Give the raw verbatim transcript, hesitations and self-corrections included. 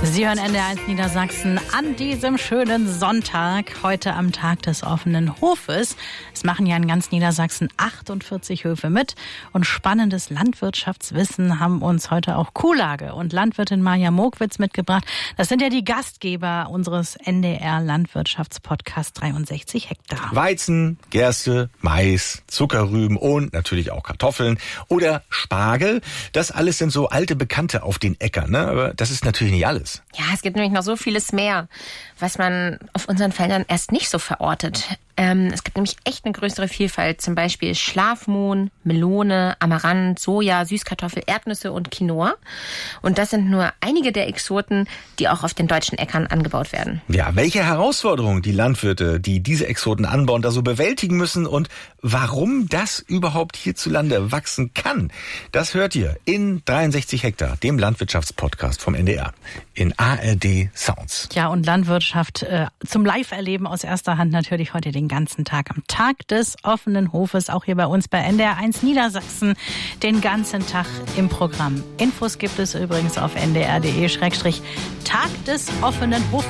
Sie hören N D R eins Niedersachsen an diesem schönen Sonntag, heute am Tag des offenen Hofes. Es machen ja in ganz Niedersachsen achtundvierzig Höfe mit und spannendes Landwirtschaftswissen haben uns heute auch Kuhlage und Landwirtin Maja Mokwitz mitgebracht. Das sind ja die Gastgeber unseres N D R Landwirtschaftspodcasts dreiundsechzig Hektar. Weizen, Gerste, Mais, Zuckerrüben und natürlich auch Kartoffeln oder Spargel. Das alles sind so alte Bekannte auf den Äckern, ne? Aber das ist natürlich nicht alles. Ja, es gibt nämlich noch so vieles mehr, was man auf unseren Feldern erst nicht so verortet. Ähm, es gibt nämlich echt eine größere Vielfalt, zum Beispiel Schlafmohn, Melone, Amaranth, Soja, Süßkartoffel, Erdnüsse und Quinoa. Und das sind nur einige der Exoten, die auch auf den deutschen Äckern angebaut werden. Ja, welche Herausforderungen die Landwirte, die diese Exoten anbauen, da so bewältigen müssen und warum das überhaupt hierzulande wachsen kann, das hört ihr in dreiundsechzig Hektar, dem Landwirtschaftspodcast vom N D R, in A R D Sounds. Ja, und Landwirtschaft äh, zum Live-Erleben aus erster Hand natürlich heute den ganzen Tag am Tag des offenen Hofes, auch hier bei uns bei N D R eins Niedersachsen, den ganzen Tag im Programm. Infos gibt es übrigens auf n d r punkt d e Schrägstrich Tag des offenen Hofes.